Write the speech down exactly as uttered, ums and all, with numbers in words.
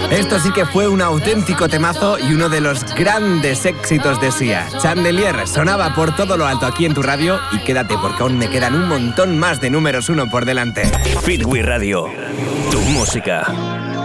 Esto sí que fue un auténtico temazo y uno de los grandes éxitos de Sia. Chandelier sonaba por todo lo alto aquí en tu radio y quédate porque aún me quedan un montón más de números uno por delante. Fitwi Radio, tu música.